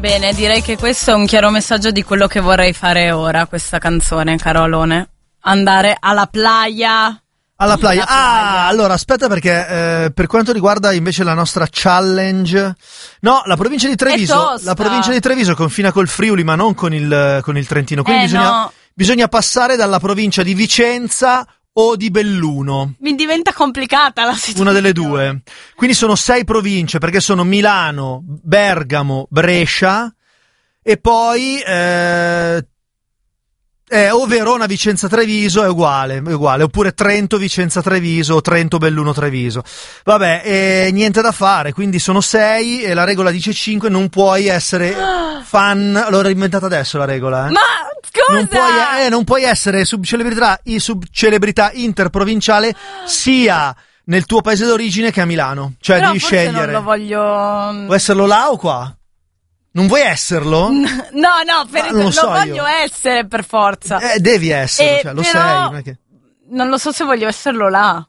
Bene, direi che questo è un chiaro messaggio di quello che vorrei fare ora, questa canzone, Carolone. Andare alla playa. Alla playa. Allora aspetta, perché per quanto riguarda invece la nostra challenge, no, la provincia di Treviso, confina col Friuli, ma non con il Trentino. Quindi bisogna passare dalla provincia di Vicenza o di Belluno. Mi diventa complicata la situazione. Una delle due. Quindi sono 6 province, perché sono Milano, Bergamo, Brescia e poi o Verona, Vicenza, Treviso è uguale, oppure Trento, Vicenza, Treviso o Trento, Belluno, Treviso. Vabbè, niente da fare, quindi sono 6 e la regola dice 5, non puoi essere fan, l'ho inventata adesso la regola, Ma scusa! Non puoi essere subcelebrità interprovinciale sia nel tuo paese d'origine che a Milano, cioè però devi scegliere. Non lo voglio. Vuoi esserlo là o qua? Non vuoi esserlo? No, lo voglio essere per forza. Devi essere, lo però sei. Non è che... non lo so se voglio esserlo là.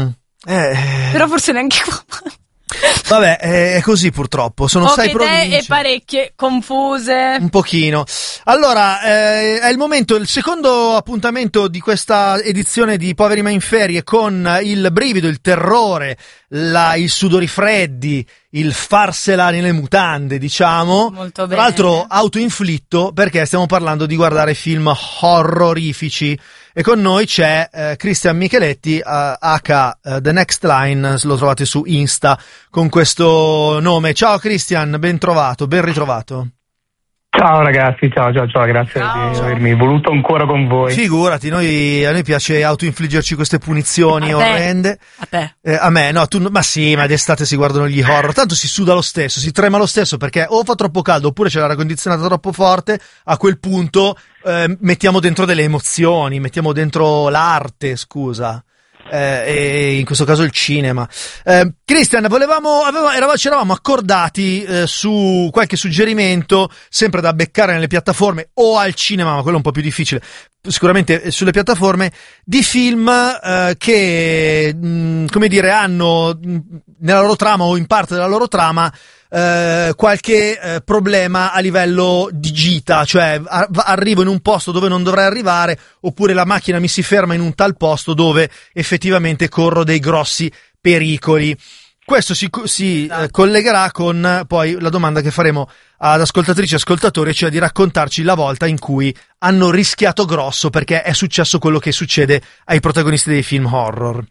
Però forse neanche qua. Vabbè, è così purtroppo. Sono 6 province. E parecchie confuse. Un pochino. Allora, è il momento, il secondo appuntamento di questa edizione di Poveri ma in Ferie, con il brivido, il terrore, i sudori freddi, il farsela nelle mutande, diciamo. Molto bene. Tra l'altro autoinflitto, perché stiamo parlando di guardare film horrorifici. E con noi c'è Cristian Micheletti, The Next Line, lo trovate su Insta con questo nome. Ciao Cristian, ben ritrovato. Ciao ragazzi, ciao, grazie di avermi voluto ancora con voi. Figurati, a noi piace autoinfliggerci queste punizioni orrende. A te? A me, no, ma sì, ma d'estate si guardano gli horror, tanto si suda lo stesso, si trema lo stesso, perché o fa troppo caldo oppure c'è l'aria condizionata troppo forte. A quel punto mettiamo dentro delle emozioni, mettiamo dentro l'arte, scusa. E in questo caso il cinema. Cristian, ci eravamo accordati su qualche suggerimento, sempre da beccare nelle piattaforme o al cinema, ma quello è un po' più difficile, sicuramente sulle piattaforme, di film che, come dire, hanno nella loro trama o in parte della loro trama qualche problema a livello di gita, cioè arrivo in un posto dove non dovrei arrivare, oppure la macchina mi si ferma in un tal posto dove effettivamente corro dei grossi pericoli. Questo si collegherà con poi la domanda che faremo ad ascoltatrici e ascoltatori, cioè di raccontarci la volta in cui hanno rischiato grosso perché è successo quello che succede ai protagonisti dei film horror.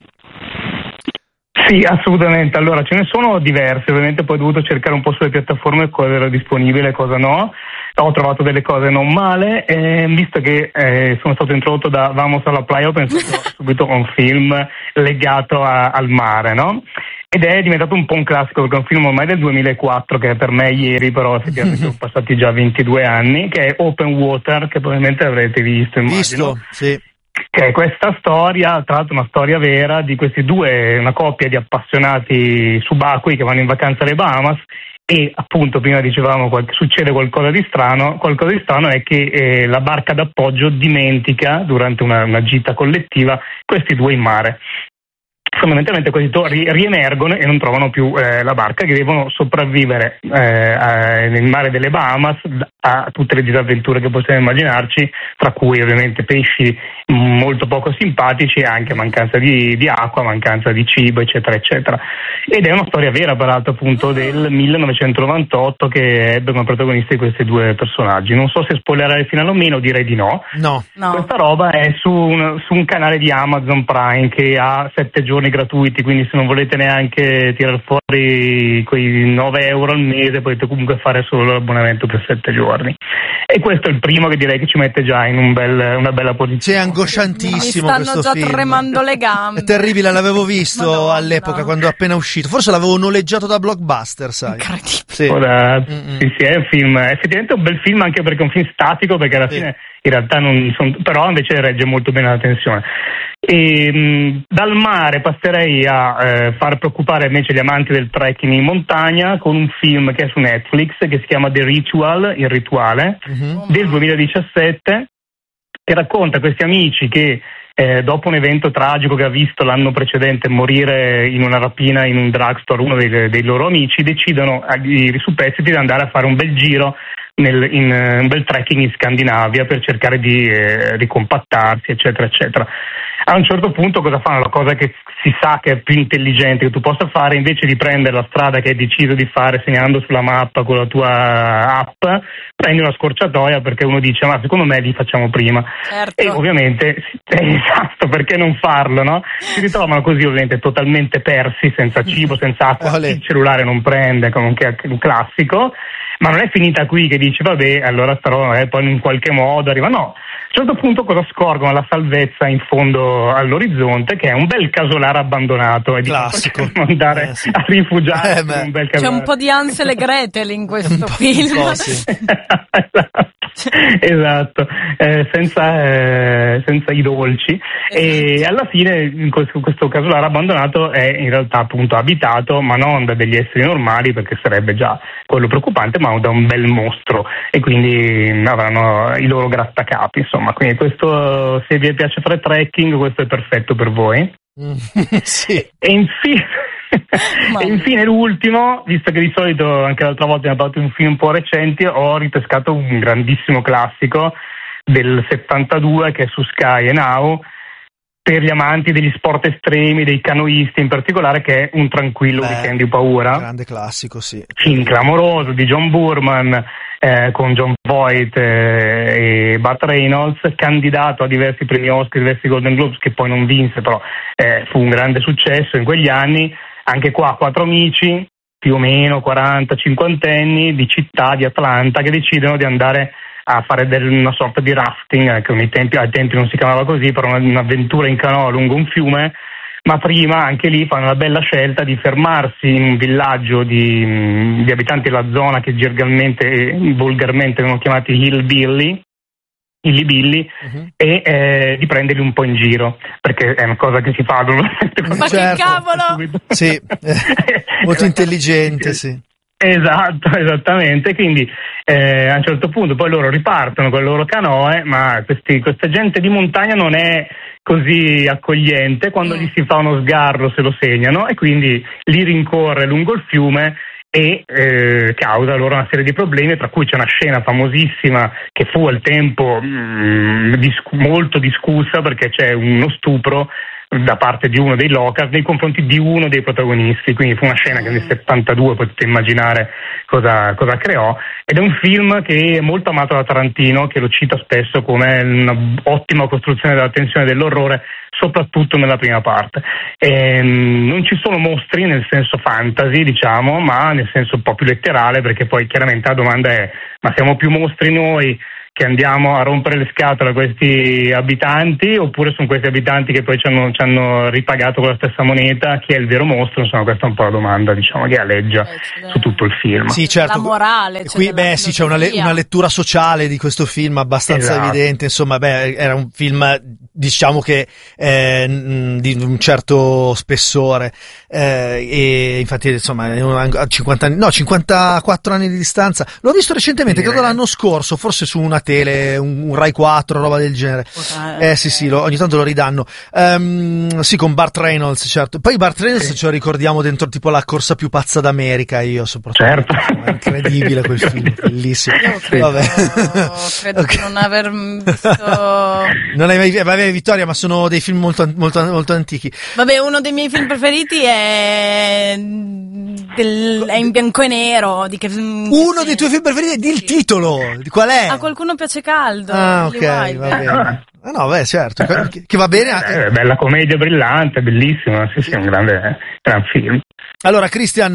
Sì, assolutamente. Allora, ce ne sono diverse, ovviamente poi ho dovuto cercare un po' sulle piattaforme cosa era disponibile e cosa no. Ho trovato delle cose non male, visto che sono stato introdotto da Vamos a la Playa, ho pensato subito a un film legato al mare, no? Ed è diventato un po' un classico, perché è un film ormai del 2004, che per me è ieri, però effettivamente sono passati già 22 anni, che è Open Water, che probabilmente avrete visto, immagino. Visto, sì. Che è questa storia, tra l'altro una storia vera, di questi due, una coppia di appassionati subacquei che vanno in vacanza alle Bahamas, e appunto prima dicevamo succede qualcosa di strano è che la barca d'appoggio dimentica durante una gita collettiva questi due in mare. Fondamentalmente questi due riemergono e non trovano più la barca, che devono sopravvivere nel mare delle Bahamas a tutte le disavventure che possiamo immaginarci, tra cui ovviamente pesci molto poco simpatici e anche mancanza di acqua, mancanza di cibo, eccetera eccetera. Ed è una storia vera, peraltro, appunto del 1998, che ebbe come protagonisti questi due personaggi. Non so se spoilerare il finale o meno, direi di no. No. Questa roba è su un canale di Amazon Prime che ha 7 giorni gratuiti, quindi se non volete neanche tirar fuori quei 9 euro al mese potete comunque fare solo l'abbonamento per 7 giorni. E questo è il primo che direi che ci mette già in una bella posizione. Sì, è angosciantissimo mi questo stanno già film. tremando le gambe. È terribile, l'avevo visto Madonna. all'epoca quando è appena uscito. Forse l'avevo noleggiato da Blockbuster, sai. Incredibile. Sì. Sì, è un film, effettivamente è un bel film, anche perché è un film statico, perché alla fine in realtà però invece regge molto bene la tensione. E dal mare passerei a far preoccupare invece gli amanti del trekking in montagna con un film che è su Netflix, che si chiama The Ritual, il rituale, del 2017, che racconta questi amici che dopo un evento tragico che ha visto l'anno precedente morire in una rapina in un drugstore uno dei loro amici, decidono su Pezzi di andare a fare un bel giro in un bel trekking in Scandinavia per cercare di ricompattarsi, eccetera, eccetera. A un certo punto cosa fanno? La cosa che si sa che è più intelligente che tu possa fare, invece di prendere la strada che hai deciso di fare segnando sulla mappa con la tua app, prendi una scorciatoia, perché uno dice ma secondo me li facciamo prima. Certo. E ovviamente esatto, perché non farlo, no? Si ritrovano così ovviamente totalmente persi, senza cibo, senza acqua, il cellulare non prende, comunque è un classico. Ma non è finita qui, che dice vabbè, allora starò poi in qualche modo arriva. No, a un certo punto cosa scorgono? La salvezza in fondo all'orizzonte, che è un bel casolare abbandonato, e classico, andare a rifugiarsi in un bel casolare. C'è un po' di Hansel e Gretel in questo film. Sì. Esatto, senza i dolci. E alla fine in questo casolare abbandonato è in realtà appunto abitato, ma non da degli esseri normali, perché sarebbe già quello preoccupante, ma da un bel mostro, e quindi avranno i loro grattacapi, insomma. Quindi questo, se vi piace fare trekking, questo è perfetto per voi. Sì. E infine l'ultimo, visto che di solito anche l'altra volta abbiamo parlato di un film un po' recenti, ho ripescato un grandissimo classico del 72 che è su Sky e Now, per gli amanti degli sport estremi, dei canoisti in particolare, che è Un tranquillo weekend di paura. Grande classico, sì. Film clamoroso di John Boorman, con John Voight e Burt Reynolds, candidato a diversi premi Oscar, diversi Golden Globes, che poi non vinse, però fu un grande successo in quegli anni. Anche qua 4 amici, più o meno 40-50enni, di città, di Atlanta, che decidono di andare a fare una sorta di rafting, che ai tempi non si chiamava così, però un'avventura in canoa lungo un fiume. Ma prima anche lì fanno la bella scelta di fermarsi in un villaggio di abitanti della zona, che gergalmente e volgarmente vengono chiamati hillbilly, e di prenderli un po' in giro, perché è una cosa che si fa normalmente. Ma certo. Che cavolo! Sì, molto intelligente, sì. Esatto, esattamente. Quindi a un certo punto poi loro ripartono con le loro canoe, ma questa gente di montagna non è così accogliente. Quando gli si fa uno sgarro se lo segnano, e quindi li rincorre lungo il fiume e causa loro una serie di problemi, tra cui c'è una scena famosissima che fu al tempo molto discussa, perché c'è uno stupro da parte di uno dei Locust nei confronti di uno dei protagonisti. Quindi fu una scena che nel 72 potete immaginare cosa creò, ed è un film che è molto amato da Tarantino, che lo cita spesso come un'ottima costruzione della tensione e dell'orrore, soprattutto nella prima parte. Non ci sono mostri nel senso fantasy, diciamo, ma nel senso un po' più letterale, perché poi chiaramente la domanda è: ma siamo più mostri noi che andiamo a rompere le scatole a questi abitanti, oppure sono questi abitanti che poi ci hanno ripagato con la stessa moneta? Chi è il vero mostro? Insomma, questa è un po' la domanda, diciamo, che aleggia su tutto il film. Sì, certo. La morale. Qui, sì, c'è una lettura sociale di questo film abbastanza evidente. Insomma, era un film, diciamo, che di un certo spessore, e infatti, insomma, a 50 anni, no, 54 anni di distanza. L'ho visto recentemente, credo l'anno scorso, forse su una tele, un Rai 4, roba del genere. Sì, ogni tanto lo ridanno. Sì, con Burt Reynolds, certo. Poi Burt Reynolds ce lo ricordiamo dentro tipo La corsa più pazza d'America, io soprattutto. Certo. È incredibile quel film, bellissimo. Io credo di non aver visto. Non hai mai, vabbè, Vittoria, ma sono dei film molto, molto, molto antichi. Vabbè, uno dei miei film preferiti è in bianco e nero. Uno dei tuoi film preferiti? Di il titolo, qual è? A qualcuno piace caldo. Ok, va bene. No, certo, che va bene. Bella commedia brillante, bellissima, sì, un gran film. Allora, Christian,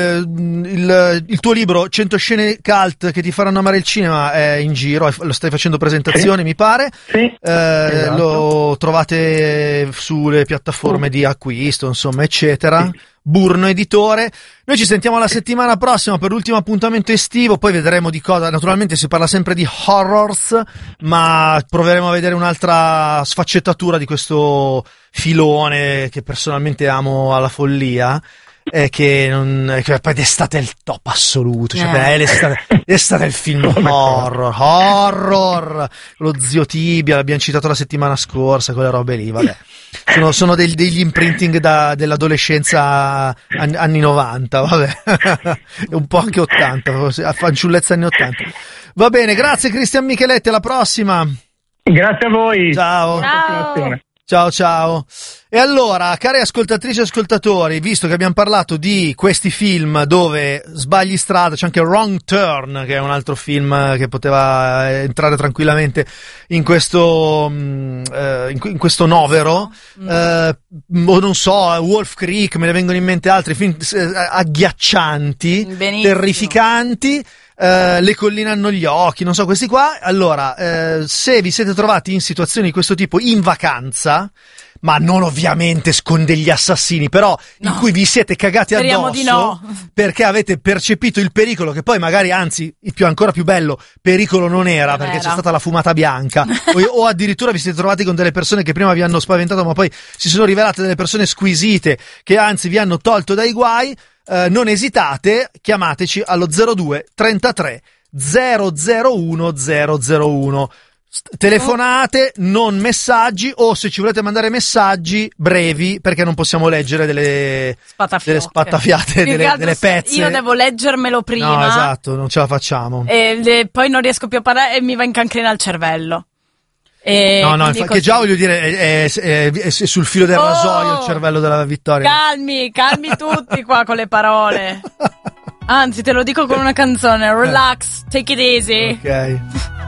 il tuo libro 100 scene cult che ti faranno amare il cinema è in giro, lo stai facendo presentazione, mi pare. Sì, esatto. Lo trovate sulle piattaforme di acquisto, insomma, eccetera. Sì. Burno Editore. Noi ci sentiamo la settimana prossima per l'ultimo appuntamento estivo, poi vedremo di cosa. Naturalmente si parla sempre di horrors, ma proveremo a vedere un'altra sfaccettatura di questo filone che personalmente amo alla follia. che poi d'estate è il top assoluto, cioè l'estate è il film horror, lo Zio Tibia, l'abbiamo citato la settimana scorsa, quelle robe lì, vabbè. Sono degli imprinting dell'adolescenza anni 90, vabbè, un po' anche 80, fanciullezza anni 80. Va bene, grazie Cristian Micheletti, alla prossima. Grazie a voi. Ciao. Ciao. E allora, cari ascoltatrici e ascoltatori, visto che abbiamo parlato di questi film dove sbagli strada, c'è anche Wrong Turn, che è un altro film che poteva entrare tranquillamente in questo novero, o non so, Wolf Creek, me ne vengono in mente altri film agghiaccianti, benissimo, terrificanti. Le colline hanno gli occhi, non so, questi qua. Allora, se vi siete trovati in situazioni di questo tipo in vacanza, ma non ovviamente con degli assassini, però in cui vi siete cagati addosso, di no, perché avete percepito il pericolo, che poi magari, anzi, ancora più bello, pericolo non era, perché c'è stata la fumata bianca, o addirittura vi siete trovati con delle persone che prima vi hanno spaventato, ma poi si sono rivelate delle persone squisite, che anzi vi hanno tolto dai guai. Non esitate, chiamateci allo 02 33 001 001. Telefonate, non messaggi, o se ci volete mandare messaggi brevi, perché non possiamo leggere delle spattafiate, delle pezze. Io devo leggermelo prima. No, esatto, non ce la facciamo. E poi non riesco più a parlare e mi va in cancrena il cervello. No, che già voglio dire è sul filo del rasoio il cervello della Vittoria. Calmi tutti qua con le parole. Anzi, te lo dico con una canzone. Relax, take it easy. Ok.